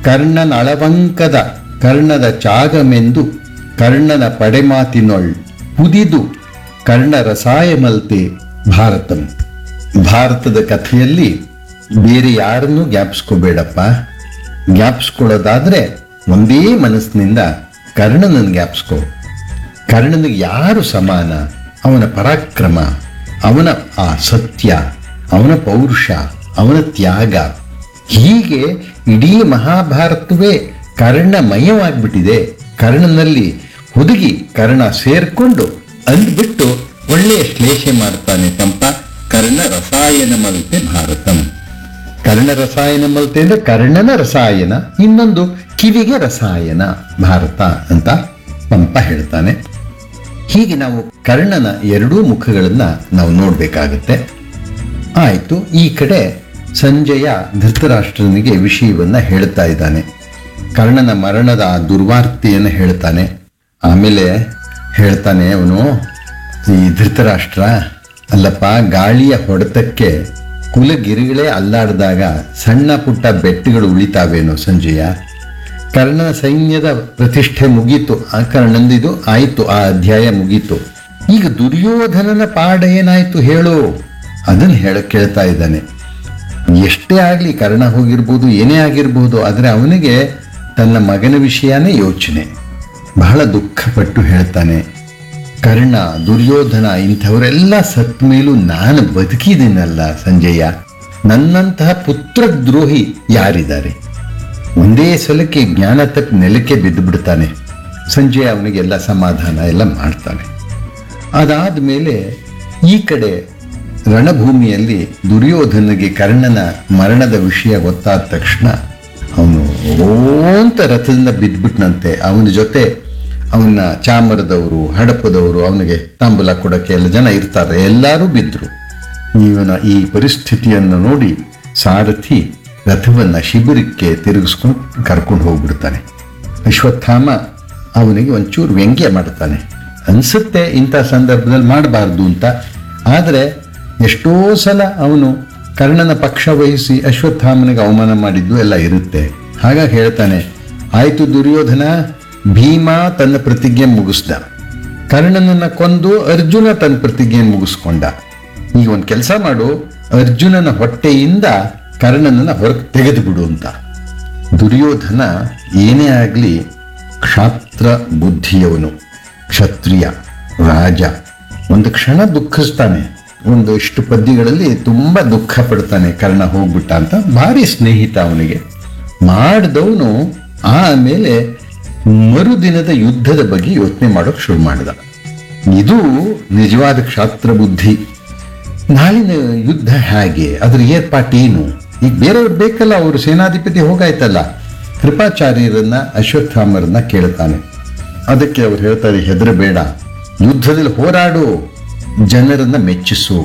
ಕರ್ಣನಳವಂಕದ ಕರ್ಣದ ಚಾಗಮೆಂದು ಕರ್ಣನ ಪಡೆಮಾತಿನೊಳ್ ಹುದಿದು ಕರ್ಣ ರಸಾಯಮಲ್ತೆ ಭಾರತಂ. ಭಾರತದ ಕಥೆಯಲ್ಲಿ ಬೇರೆ ಯಾರನ್ನೂ ಜ್ಞಾಪಿಸ್ಕೋಬೇಡಪ್ಪ. ಜ್ಞಾಪಿಸ್ಕೊಳ್ಳೋದಾದ್ರೆ ಒಂದೇ ಮನಸ್ಸಿನಿಂದ ಕರ್ಣನನ್ನು ಜ್ಞಾಪಿಸ್ಕೋ. ಕರ್ಣನಿಗೆ ಯಾರು ಸಮಾನ? ಅವನ ಪರಾಕ್ರಮ, ಅವನ ಆ ಸತ್ಯ, ಅವನ ಪೌರುಷ, ಅವನ ತ್ಯಾಗ, ಹೀಗೆ ಇಡೀ ಮಹಾಭಾರತವೇ ಕರ್ಣಮಯವಾಗಿಬಿಟ್ಟಿದೆ. ಕರ್ಣನಲ್ಲಿ ಹುದುಗಿ ಕರ್ಣ ಸೇರ್ಕೊಂಡು ಅಂದ್ಬಿಟ್ಟು ಒಳ್ಳೆಯ ಶ್ಲೇಷೆ ಮಾಡ್ತಾನೆ ಪಂಪ. ಕರ್ಣ ರಸಾಯನ ಮಲ್ತೆ ಭಾರತಂ. ಕರ್ಣ ರಸಾಯನ ಮಲ್ತೆ ಅಂದ್ರೆ ಕರ್ಣನ ರಸಾಯನ, ಇನ್ನೊಂದು ಕಿವಿಗೆ ರಸಾಯನ ಭಾರತ ಅಂತ ಪಂಪ ಹೇಳ್ತಾನೆ. ಹೀಗೆ ನಾವು ಕರ್ಣನ ಎರಡೂ ಮುಖಗಳನ್ನ ನಾವು ನೋಡ್ಬೇಕಾಗತ್ತೆ. ಆಯ್ತು, ಈ ಕಡೆ ಸಂಜಯ ಧೃತರಾಷ್ಟ್ರನಿಗೆ ವಿಷಯವನ್ನ ಹೇಳ್ತಾ ಇದ್ದಾನೆ. ಕರ್ಣನ ಮರಣದ ಆ ದುರ್ವಾರ್ತೆಯನ್ನು ಹೇಳ್ತಾನೆ. ಆಮೇಲೆ ಹೇಳ್ತಾನೆ ಅವನು, ಈ ಧೃತರಾಷ್ಟ್ರ, ಅಲ್ಲಪ್ಪ, ಗಾಳಿಯ ಹೊಡೆತಕ್ಕೆ ಕುಲಗಿರಿಗಳೇ ಅಲ್ಲಾಡಿದಾಗ ಸಣ್ಣ ಪುಟ್ಟ ಬೆಟ್ಟಗಳು ಉಳಿತಾವೇನೋ ಸಂಜಯ? ಕರ್ಣನ ಸೈನ್ಯದ ಪ್ರತಿಷ್ಠೆ ಮುಗೀತು, ಆ ಕರ್ಣಂದಿದು ಆಯಿತು, ಆ ಅಧ್ಯಾಯ ಮುಗೀತು. ಈಗ ದುರ್ಯೋಧನನ ಪಾಡ ಏನಾಯ್ತು ಹೇಳು, ಅದನ್ನು ಕೇಳ್ತಾ ಇದ್ದಾನೆ. ಎಷ್ಟೇ ಆಗಲಿ ಕರ್ಣ ಹೋಗಿರ್ಬೋದು, ಏನೇ ಆಗಿರ್ಬೋದು, ಆದರೆ ಅವನಿಗೆ ತನ್ನ ಮಗನ ವಿಷಯನೇ ಯೋಚನೆ. ಬಹಳ ದುಃಖಪಟ್ಟು ಹೇಳ್ತಾನೆ, ಕರ್ಣ, ದುರ್ಯೋಧನ ಇಂಥವರೆಲ್ಲ ಸತ್ ಮೇಲೂ ನಾನು ಬದುಕಿದ್ದೀನಲ್ಲ ಸಂಜಯ, ನನ್ನಂತಹ ಪುತ್ರದ್ರೋಹಿ ಯಾರಿದ್ದಾರೆ? ಒಂದೇ ಸಲಕ್ಕೆ ಜ್ಞಾನ ತಕ್ಕ ನೆಲಕ್ಕೆ ಬಿದ್ದು ಬಿಡ್ತಾನೆ ಸಂಜಯ. ಅವನಿಗೆಲ್ಲ ಸಮಾಧಾನ ಎಲ್ಲ ಮಾಡ್ತಾನೆ. ಅದಾದ ಮೇಲೆ ಈ ಕಡೆ ರಣಭೂಮಿಯಲ್ಲಿ ದುರ್ಯೋಧನಿಗೆ ಕರ್ಣನ ಮರಣದ ವಿಷಯ ಗೊತ್ತಾದ ತಕ್ಷಣ ಅವನು ಓಂತ ರಥದಿಂದ ಬಿದ್ದುಬಿಟ್ನಂತೆ. ಅವನ ಜೊತೆ ಅವನ ಚಾಮರದವರು, ಹಡಪದವರು, ಅವನಿಗೆ ತಾಂಬೂಲ ಕೊಡೋಕ್ಕೆ ಎಲ್ಲ ಜನ ಇರ್ತಾರೆ, ಎಲ್ಲರೂ ಬಿದ್ದರು. ಇವನ ಈ ಪರಿಸ್ಥಿತಿಯನ್ನು ನೋಡಿ ಸಾರಥಿ ರಥವನ್ನು ಶಿಬಿರಕ್ಕೆ ತಿರುಗಿಸ್ಕೊಂಡು ಕರ್ಕೊಂಡು ಹೋಗ್ಬಿಡ್ತಾನೆ. ಅಶ್ವತ್ಥಾಮ ಅವನಿಗೆ ಒಂಚೂರು ವ್ಯಂಗ್ಯ ಮಾಡ್ತಾನೆ. ಅನಿಸುತ್ತೆ ಇಂಥ ಸಂದರ್ಭದಲ್ಲಿ ಮಾಡಬಾರ್ದು ಅಂತ, ಆದರೆ ಎಷ್ಟೋ ಸಲ ಅವನು ಕರ್ಣನ ಪಕ್ಷ ವಹಿಸಿ ಅಶ್ವತ್ಥಾಮನಿಗೆ ಅವಮಾನ ಮಾಡಿದ್ದು ಎಲ್ಲ ಇರುತ್ತೆ. ಹಾಗಾಗಿ ಹೇಳ್ತಾನೆ, ಆಯಿತು ದುರ್ಯೋಧನ, ಭೀಮ ತನ್ನ ಪ್ರತಿಜ್ಞೆ ಮುಗಿಸ್ದ, ಕರ್ಣನನ್ನ ಕೊಂದು ಅರ್ಜುನ ತನ್ನ ಪ್ರತಿಜ್ಞೆ ಮುಗಿಸ್ಕೊಂಡ. ಈಗ ಒಂದು ಕೆಲಸ ಮಾಡು, ಅರ್ಜುನನ ಹೊಟ್ಟೆಯಿಂದ ಕರ್ಣನನ್ನ ಹೊರಗೆ ತೆಗೆದು ಬಿಡು ಅಂತ. ದುರ್ಯೋಧನ ಏನೇ ಆಗಲಿ ಕ್ಷಾತ್ರ ಬುದ್ಧಿಯವನು, ಕ್ಷತ್ರಿಯ ರಾಜ. ಒಂದು ಕ್ಷಣ ದುಃಖಿಸ್ತಾನೆ, ಒಂದು ಇಷ್ಟು ಪದ್ಯಗಳಲ್ಲಿ ತುಂಬ ದುಃಖ ಪಡ್ತಾನೆ, ಕರ್ಣ ಹೋಗ್ಬಿಟ್ಟ ಅಂತ. ಭಾರಿ ಸ್ನೇಹಿತ ಅವನಿಗೆ ಮಾಡಿದವನು. ಆಮೇಲೆ ಮರುದಿನದ ಯುದ್ಧದ ಬಗ್ಗೆ ಯೋಚನೆ ಮಾಡೋಕೆ ಶುರು ಮಾಡಿದ. ಇದು ನಿಜವಾದ ಕ್ಷಾತ್ರ ಬುದ್ಧಿ. ನಾಳಿನ ಯುದ್ಧ ಹೇಗೆ, ಅದ್ರ ಏರ್ಪಾಟೇನು? ಈಗ ಬೇರೆಯವ್ರು ಬೇಕಲ್ಲ, ಅವರು ಸೇನಾಧಿಪತಿ ಹೋಗಾಯ್ತಲ್ಲ. ಕೃಪಾಚಾರ್ಯರನ್ನ ಅಶ್ವತ್ಥಾಮರನ್ನ ಕೇಳ್ತಾನೆ. ಅದಕ್ಕೆ ಅವ್ರು ಹೇಳ್ತಾರೆ, ಹೆದರಬೇಡ, ಯುದ್ಧದಲ್ಲಿ ಹೋರಾಡು, ಜನರನ್ನ ಮೆಚ್ಚಿಸು.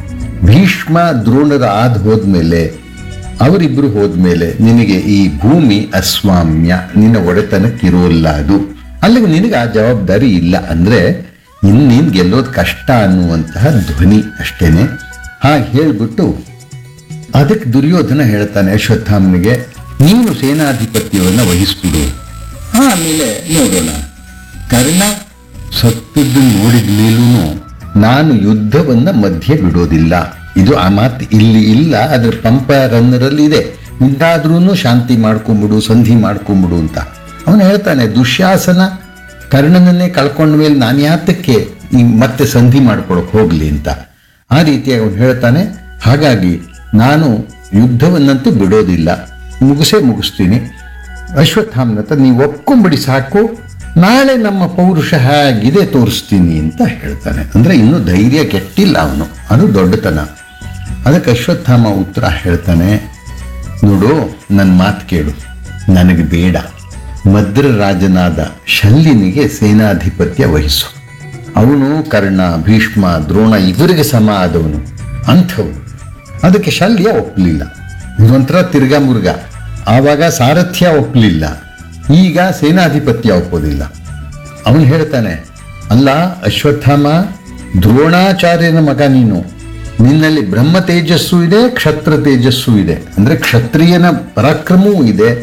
ಭೀಷ್ಮ ದ್ರೋಣರ ಹೋದ್ಮೇಲೆ, ಅವರಿಬ್ರು ಹೋದ್ಮೇಲೆ ನಿನಗೆ ಈ ಭೂಮಿ ಅಸ್ವಾಮ್ಯ, ನಿನ್ನ ಒಡೆತನಕ್ಕಿರೋಲ್ಲ. ಅದು ಅಲ್ಲಿಗೆ ನಿನಗೆ ಆ ಜವಾಬ್ದಾರಿ ಇಲ್ಲ. ಅಂದ್ರೆ ಇನ್ನೇನು ಗೆಲ್ಲೋದು ಕಷ್ಟ ಅನ್ನುವಂತಹ ಧ್ವನಿ ಅಷ್ಟೇನೆ. ಹಾಗೆ ಹೇಳ್ಬಿಟ್ಟು ಅದಕ್ಕೆ ದುರ್ಯೋಧನ ಹೇಳ್ತಾನೆ ಅಶ್ವತ್ಥಾಮನಿಗೆ, ನೀನು ಸೇನಾಧಿಪತ್ಯವನ್ನು ವಹಿಸ್ಬಿಡು, ಆಮೇಲೆ ನೋಡೋಣ. ಕರ್ಣ ಸತ್ತದ್ದು ನೋಡಿದ ಮೇಲೂ ನಾನು ಯುದ್ಧವನ್ನ ಮಧ್ಯೆ ಬಿಡೋದಿಲ್ಲ. ಇದು ಆ ಮಾತು ಇಲ್ಲಿ ಇಲ್ಲ, ಅದ್ರ ಪಂಪ ರನ್ನರಲ್ಲಿ ಇದೆ. ಮುಂದಾದ್ರೂ ಶಾಂತಿ ಮಾಡ್ಕೊಂಬಿಡು, ಸಂಧಿ ಮಾಡ್ಕೊಂಬಿಡು ಅಂತ ಅವನು ಹೇಳ್ತಾನೆ. ದುಶ್ಯಾಸನ ಕರ್ಣನನ್ನೇ ಕಳ್ಕೊಂಡ ಮೇಲೆ ನಾನು ಯಾತಕ್ಕೆ ಮತ್ತೆ ಸಂಧಿ ಮಾಡ್ಕೊಳಕ್ ಹೋಗ್ಲಿ ಅಂತ ಆ ರೀತಿಯಾಗಿ ಅವನು ಹೇಳ್ತಾನೆ. ಹಾಗಾಗಿ ನಾನು ಯುದ್ಧವನ್ನಂತೂ ಬಿಡೋದಿಲ್ಲ, ಮುಗಿಸ್ತೀನಿ. ಅಶ್ವತ್ಥಾಮನ ನೀವು ಒಪ್ಕೊಂಬಿಡಿ ಸಾಕು, ನಾಳೆ ನಮ್ಮ ಪೌರುಷ ಹೇಗಿದೆ ತೋರಿಸ್ತೀನಿ ಅಂತ ಹೇಳ್ತಾನೆ. ಅಂದ್ರೆ ಇನ್ನೂ ಧೈರ್ಯ ಕೆಟ್ಟಿಲ್ಲ ಅವನು, ಅದು ದೊಡ್ಡತನ. ಅದಕ್ಕೆ ಅಶ್ವತ್ಥಾಮ ಉತ್ತರ ಹೇಳ್ತಾನೆ, ನೋಡು, ನನ್ನ ಮಾತು ಕೇಳು, ನನಗೆ ಬೇಡ. ಮದ್ರ ರಾಜನಾದ ಶಲ್ಯನಿಗೆ ಸೇನಾಧಿಪತ್ಯ ವಹಿಸು. ಅವನು ಕರ್ಣ, ಭೀಷ್ಮ, ದ್ರೋಣ ಇವರಿಗೆ ಸಮ ಆದವನು, ಅಂಥವನು. ಅದಕ್ಕೆ ಶಲ್ಯ ಒಪ್ಪಲಿಲ್ಲ. ಇದೊಂಥರ ತಿರ್ಗಾ ಮುರ್ಗ. ಆವಾಗ ಸಾರಥ್ಯ ಒಪ್ಪಲಿಲ್ಲ, ಈಗ ಸೇನಾಧಿಪತ್ಯ ಒಪ್ಪೋದಿಲ್ಲ. ಅವನು ಹೇಳ್ತಾನೆ, ಅಲ್ಲ ಅಶ್ವತ್ಥಾಮ, ದ್ರೋಣಾಚಾರ್ಯನ ಮಗ ನೀನು, ನಿನ್ನಲ್ಲಿ ಬ್ರಹ್ಮ ತೇಜಸ್ಸು ಇದೆ, ಕ್ಷತ್ರ ತೇಜಸ್ಸು ಇದೆ. ಅಂದ್ರೆ ಕ್ಷತ್ರಿಯನ ಪರಾಕ್ರಮವೂ ಇದೆ,